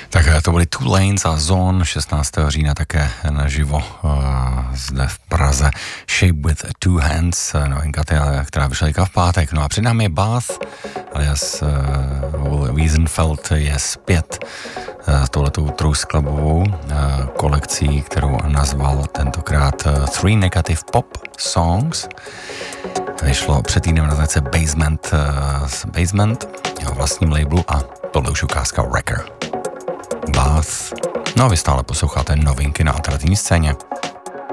Tak to byly Two Lanes a Zone 16. října také naživo zde v Praze. Shape with Two Hands, novinka, která vyšla v pátek. No a před námi je Bath, alias Wiesenfeld je zpět s touhletou trojskladbovou kolekcí, kterou nazval tentokrát Three Negative Pop Songs. Vyšlo před týdnem na značce Basement, jeho vlastním labelu, a tohle už ukázka Wrecker. Bath. No a vy stále posloucháte novinky na alternativní scéně.